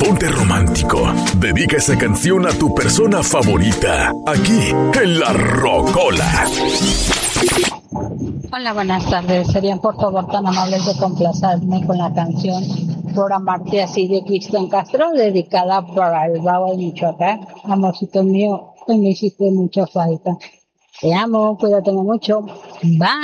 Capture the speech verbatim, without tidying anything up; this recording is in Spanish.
ponte romántico. Dedica esa canción a tu persona favorita, aquí en La Rocola. Hola, buenas tardes. Serían por favor tan amables de complacerme con la canción Por amarte así de Cristian Castro, dedicada para el Bravo de Michoacán. Amorcito mío, hoy me hiciste mucha falta. Te amo, cuídate mucho. Bye.